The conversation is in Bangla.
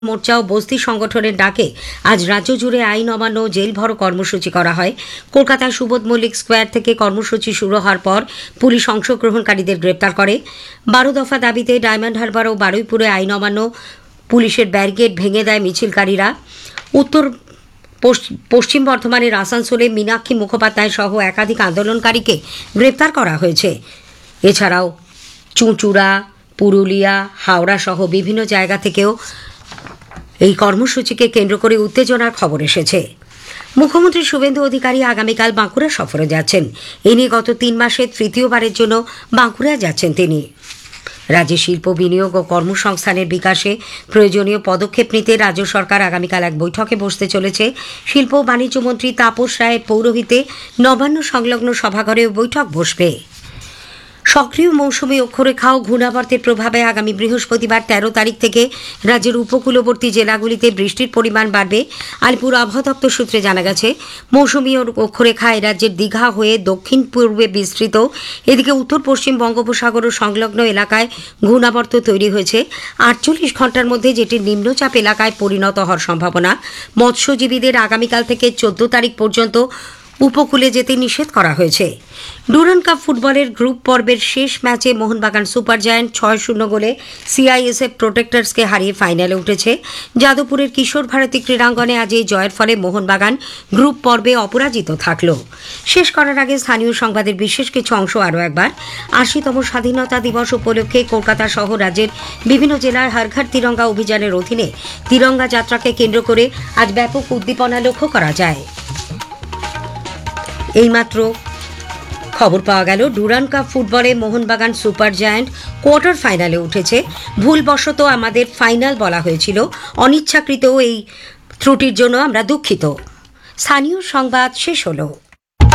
মোর্চা ও বস্তি সংগঠনের ডাকে আজ রাজ্য জুড়ে আইন অমান্য জেল ভরো কর্মসূচি করা হয়। কলকাতার সুবোধ মল্লিক স্কোয়ার থেকে কর্মসূচি শুরু হওয়ার পর পুলিশ অংশগ্রহণকারীদের গ্রেপ্তার করে। 12 দফা দাবিতে ডায়মন্ড হারবার ও বারুইপুরে আইন অমান্য, পুলিশের ব্যারিকেড ভেঙে দেয় মিছিলকারীরা। উত্তর পশ্চিম বর্ধমানের আসানসোলে মীনাক্ষী মুখোপাধ্যায় সহ একাধিক আন্দোলনকারীকে গ্রেপ্তার করা হয়েছে। এছাড়াও চুঁচুড়া, পুরুলিয়া, হাওড়া সহ বিভিন্ন জায়গা থেকেও এই কর্মসূচিকে কেন্দ্র করে উত্তেজনার খবর এসেছে। মুখ্যমন্ত্রী শুভেন্দু অধিকারী আগামীকাল বাঁকুড়া সফরে যাচ্ছেন। এ নিয়ে গত 3 মাসে তৃতীয়বারের জন্য বাঁকুড়া যাচ্ছেন তিনি। রাজ্যে শিল্প বিনিয়োগ ও কর্মসংস্থানের বিকাশে প্রয়োজনীয় পদক্ষেপ নিতে রাজ্য সরকার আগামীকাল এক বৈঠকে বসতে চলেছে। শিল্প ও বাণিজ্য মন্ত্রী তাপস রায়ের পৌরোহিত্যে নবান্ন সংলগ্ন সভাঘরে বৈঠক বসবে। সক্রিয় মৌসুমী অক্ষরেখা ও ঘূর্ণাবর্তের প্রভাবে আগামী বৃহস্পতিবার 13 তারিখ থেকে রাজ্যের উপকূলবর্তী জেলাগুলিতে বৃষ্টির পরিমাণ বাড়বে। আলিপুর আবহাওয়া দপ্তর সূত্রে জানা গেছে, মৌসুমী অক্ষরেখা রাজ্যের দীঘা হয়ে দক্ষিণ পূর্বে বিস্তৃত। এদিকে উত্তর পশ্চিম বঙ্গোপসাগর ও সংলগ্ন এলাকায় ঘূর্ণাবর্ত তৈরি হয়েছে। 48 ঘন্টার মধ্যে যেটি নিম্নচাপ এলাকায় পরিণত হওয়ার সম্ভাবনা। মৎস্যজীবীদের আগামীকাল থেকে 14 তারিখ পর্যন্ত উপকূলে যেতে নিষেধ করা হয়েছে। ডুরান্ড কাপ ফুটবলের গ্রুপ পর্বের শেষ ম্যাচে মোহনবাগান সুপার জায়ান্ট 6-0 গোলে সিআইএসএফ প্রোটেক্টরসকে হারিয়ে ফাইনালে উঠেছে। যাদবপুরের কিশোর ভারতী ক্রীড়াঙ্গনে আজ এই জয়ের ফলে মোহনবাগান গ্রুপ পর্বে অপরাজিত থাকল। শেষ করার আগে স্থানীয় সংবাদের বিশেষ কিছু অংশ আরও একবার। 80তম স্বাধীনতা দিবস উপলক্ষে কলকাতা সহ রাজ্যের বিভিন্ন জেলার হর ঘর তিরঙ্গা অভিযানের অধীনে তিরঙ্গা যাত্রাকে কেন্দ্র করে আজ ব্যাপক উদ্দীপনা লক্ষ্য করা যায়। এইমাত্র খবর পাওয়া গেল, ডুরান্ড কাপ ফুটবলে মোহনবাগান সুপার জায়ান্ট কোয়ার্টার ফাইনালে উঠেছে। ভুলবশত আমাদের ফাইনাল বলা হয়েছিল, অনিচ্ছাকৃত এই ত্রুটির জন্য আমরা দুঃখিত। স্থানীয় সংবাদ শেষ হলো।